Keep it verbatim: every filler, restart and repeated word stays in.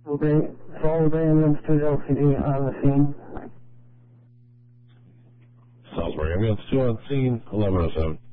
Will be full day ambulance to L C D on the scene. Salisbury ambulance two on scene, eleven oh seven.